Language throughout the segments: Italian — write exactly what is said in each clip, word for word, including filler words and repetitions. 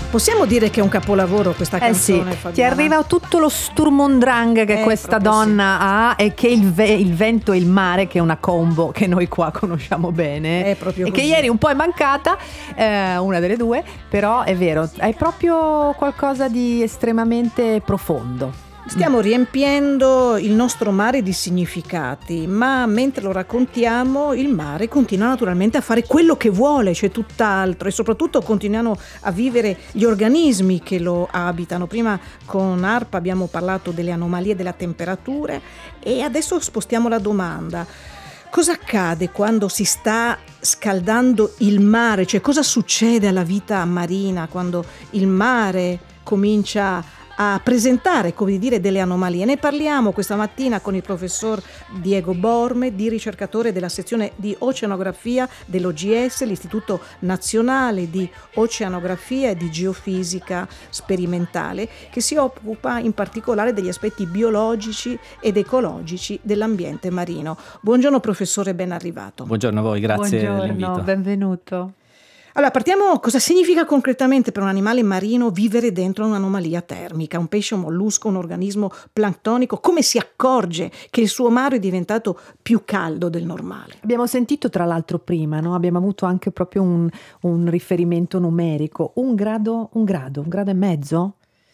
Possiamo dire che è un capolavoro questa Eh canzone, sì, Fabiana? ti arriva tutto lo Sturm und Drang che Eh, questa proprio donna ha, e che il, ve- il vento e il mare, che è una combo che noi qua conosciamo bene, È proprio e così. che ieri un po' è mancata, eh, una delle due, però è vero, è proprio qualcosa di estremamente profondo. Stiamo riempiendo il nostro mare di significati, ma mentre lo raccontiamo il mare continua naturalmente a fare quello che vuole, c'è tutt'altro, e soprattutto continuano a vivere gli organismi che lo abitano. Prima con ARPA abbiamo parlato delle anomalie della temperatura e adesso spostiamo la domanda. Cosa accade quando si sta scaldando il mare? Cioè, cosa succede alla vita marina quando il mare comincia a presentare, come dire, delle anomalie? Ne parliamo questa mattina con il professor Diego Borme, di ricercatore della sezione di oceanografia dell'O G S, l'Istituto Nazionale di Oceanografia e di Geofisica Sperimentale, che si occupa in particolare degli aspetti biologici ed ecologici dell'ambiente marino. Buongiorno professore, ben arrivato. Buongiorno a voi, grazie Buongiorno, dell'invito. benvenuto. Allora, partiamo. Cosa significa concretamente per un animale marino vivere dentro un'anomalia termica? Un pesce, un mollusco, un organismo plantonico? Come si accorge che il suo mare è diventato più caldo del normale? Abbiamo sentito tra l'altro prima, no? Abbiamo avuto anche proprio un, un riferimento numerico, un grado, un grado, un grado e mezzo?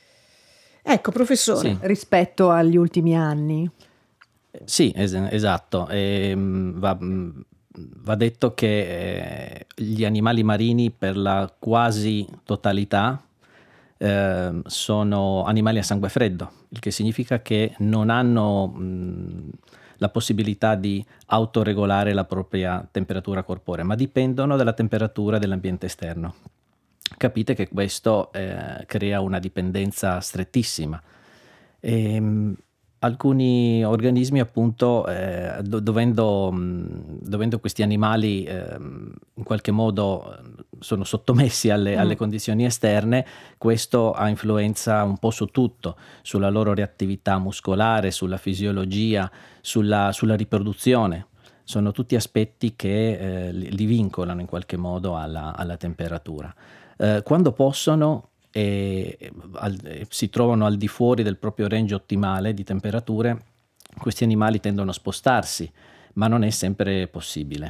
Ecco, professore. Sì. Rispetto agli ultimi anni. Sì, es- esatto. E, mh, va, mh, va detto che eh, gli animali marini per la quasi totalità eh, sono animali a sangue freddo, il che significa che non hanno mh, la possibilità di autoregolare la propria temperatura corporea, ma dipendono dalla temperatura dell'ambiente esterno. Capite che questo eh, crea una dipendenza strettissima. E, mh, alcuni organismi appunto eh, do- dovendo, mh, dovendo questi animali eh, in qualche modo eh, sono sottomessi alle, Mm. alle condizioni esterne, questo ha influenza un po' su tutto, sulla loro reattività muscolare, sulla fisiologia, sulla, sulla riproduzione. Sono tutti aspetti che eh, li, li vincolano in qualche modo alla, alla temperatura. Eh, quando possono e al, e si trovano al di fuori del proprio range ottimale di temperature, questi animali tendono a spostarsi, ma non è sempre possibile.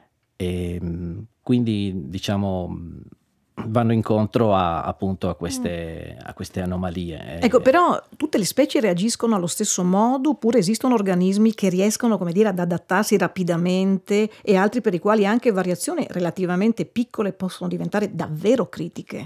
E, mh, quindi diciamo mh, vanno incontro a, appunto a queste, a queste anomalie. Ecco, però tutte le specie reagiscono allo stesso modo, oppure esistono organismi che riescono, come dire, ad adattarsi rapidamente e altri per i quali anche variazioni relativamente piccole possono diventare davvero critiche?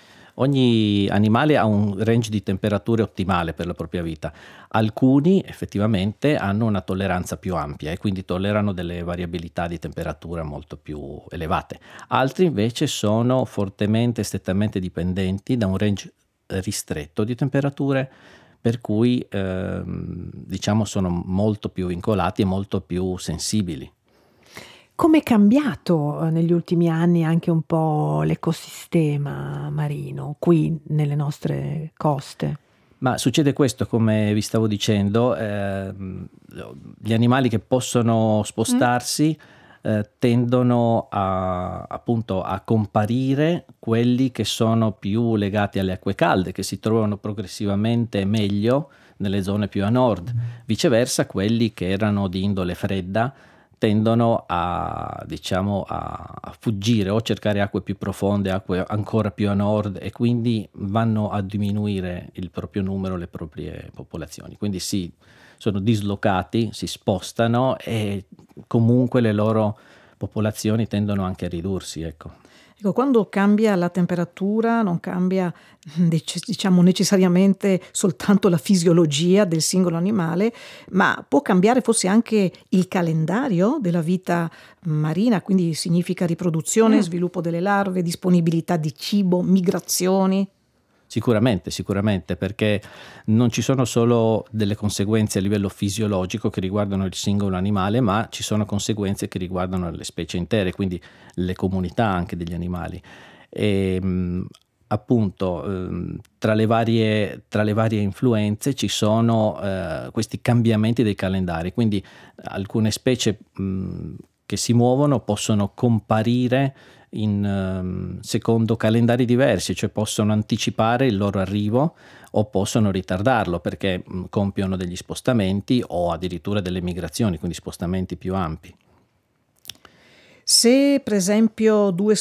Ogni animale ha un range di temperature ottimale per la propria vita. Alcuni effettivamente hanno una tolleranza più ampia e quindi tollerano delle variabilità di temperatura molto più elevate. Altri invece sono fortemente e strettamente dipendenti da un range ristretto di temperature, per cui ehm, diciamo sono molto più vincolati e molto più sensibili. Come è cambiato negli ultimi anni anche un po' l'ecosistema marino qui nelle nostre coste? Ma succede questo, come vi stavo dicendo, ehm, gli animali che possono spostarsi eh, tendono a, appunto a comparire quelli che sono più legati alle acque calde, che si trovano progressivamente meglio nelle zone più a nord. Viceversa, quelli che erano di indole fredda tendono a, diciamo, a, a fuggire o cercare acque più profonde, acque ancora più a nord, e quindi vanno a diminuire il proprio numero, le proprie popolazioni. Quindi si sono dislocati, si spostano e comunque le loro popolazioni tendono anche a ridursi, ecco. Ecco, quando cambia la temperatura non cambia, diciamo, necessariamente soltanto la fisiologia del singolo animale, ma può cambiare forse anche il calendario della vita marina, quindi significa riproduzione, mm. sviluppo delle larve, disponibilità di cibo, migrazioni. Sicuramente, sicuramente, perché non ci sono solo delle conseguenze a livello fisiologico che riguardano il singolo animale, ma ci sono conseguenze che riguardano le specie intere, quindi le comunità anche degli animali. E, mh, appunto, ehm, tra le varie, tra le varie influenze ci sono eh, questi cambiamenti dei calendari, quindi alcune specie mh, che si muovono possono comparire in um, secondo calendari diversi, cioè possono anticipare il loro arrivo o possono ritardarlo perché mh, compiono degli spostamenti o addirittura delle migrazioni, quindi spostamenti più ampi. Se per esempio due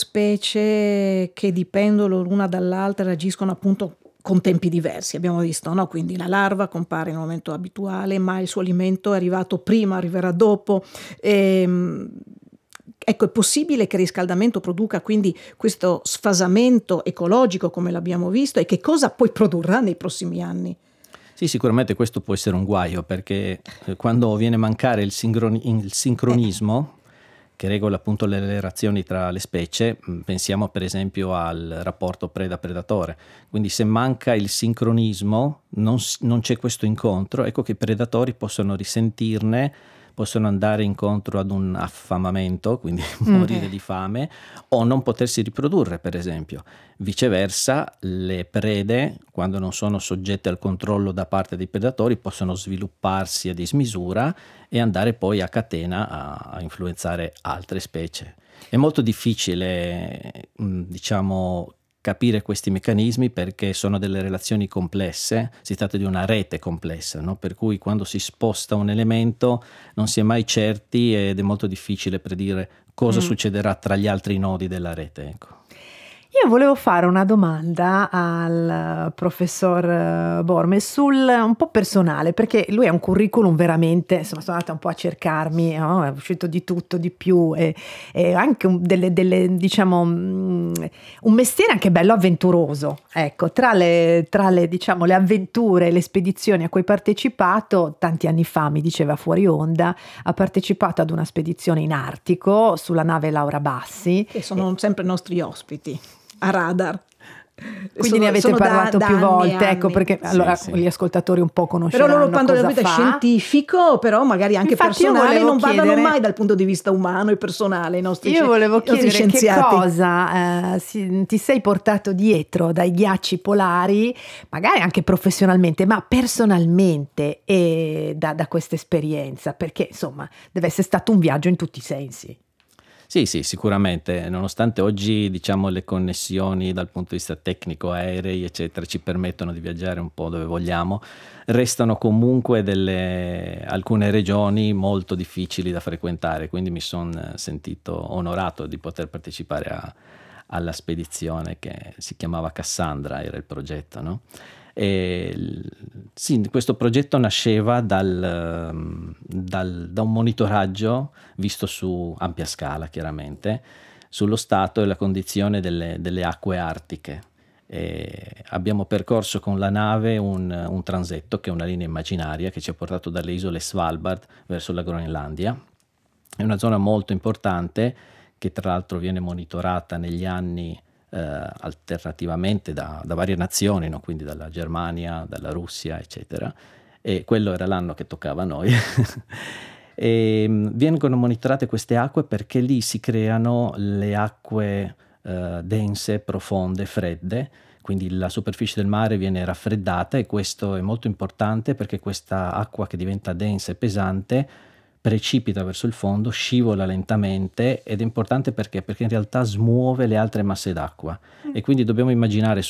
specie che dipendono l'una dall'altra agiscono appunto con tempi diversi, abbiamo visto, no? Quindi la larva compare nel momento abituale, ma il suo alimento è arrivato prima, arriverà dopo. Ehm, ecco, è possibile che il riscaldamento produca quindi questo sfasamento ecologico come l'abbiamo visto, e che cosa poi produrrà nei prossimi anni? Sì, sicuramente questo può essere un guaio perché eh, quando viene a mancare il, sincroni- il sincronismo che regola appunto le relazioni tra le specie, pensiamo per esempio al rapporto preda-predatore, quindi se manca il sincronismo, non, non c'è questo incontro, ecco che i predatori possono risentirne, possono andare incontro ad un affamamento, quindi mm. morire di fame, o non potersi riprodurre per esempio. Viceversa, le prede, quando non sono soggette al controllo da parte dei predatori, possono svilupparsi a dismisura e andare poi a catena a, a influenzare altre specie. È molto difficile, diciamo, capire questi meccanismi perché sono delle relazioni complesse, si tratta di una rete complessa, no? Per cui quando si sposta un elemento non si è mai certi ed è molto difficile predire cosa mm. succederà tra gli altri nodi della rete, ecco. Io volevo fare una domanda al professor Borme sul un po' personale, perché lui ha un curriculum veramente, insomma, sono andata un po' a cercarmi, no? È uscito di tutto, di più, e, e anche un, delle, delle, diciamo, un mestiere anche bello avventuroso. Ecco, tra le, tra le, diciamo, le avventure e le spedizioni a cui ha partecipato, tanti anni fa, mi diceva fuori onda, ha partecipato ad una spedizione in Artico sulla nave Laura Bassi. Che sono e, sempre nostri ospiti a Radar. Quindi sono, ne avete parlato da, più da volte, anni, ecco, perché sì, allora sì. gli ascoltatori un po' conosceranno però loro parlano dal punto di vista fa. scientifico, però magari anche Infatti personale, non chiedere, parlano mai dal punto di vista umano e personale i nostri, io volevo i nostri chiedere scienziati. Che cosa eh, si, ti sei portato dietro dai ghiacci polari, magari anche professionalmente, ma personalmente, e da, da questa esperienza, perché insomma deve essere stato un viaggio in tutti i sensi. Sì, sì, sicuramente, nonostante oggi diciamo le connessioni dal punto di vista tecnico, aerei eccetera, ci permettono di viaggiare un po' dove vogliamo, restano comunque delle, alcune regioni molto difficili da frequentare, quindi mi sono sentito onorato di poter partecipare a, alla spedizione che si chiamava Cassandra, era il progetto, no? E, sì, questo progetto nasceva dal, dal, da un monitoraggio visto su ampia scala, chiaramente, sullo stato e la condizione delle, delle acque artiche. E abbiamo percorso con la nave un, un transetto, che è una linea immaginaria che ci ha portato dalle isole Svalbard verso la Groenlandia. È una zona molto importante che tra l'altro viene monitorata negli anni Eh, alternativamente da, da varie nazioni, no? Quindi dalla Germania, dalla Russia, eccetera, e quello era l'anno che toccava a noi. E mh, vengono monitorate queste acque perché lì si creano le acque eh, dense, profonde, fredde, quindi la superficie del mare viene raffreddata, e questo è molto importante perché questa acqua che diventa densa e pesante precipita verso il fondo, scivola lentamente, ed è importante perché? Perché in realtà smuove le altre masse d'acqua, mm. e quindi dobbiamo immaginare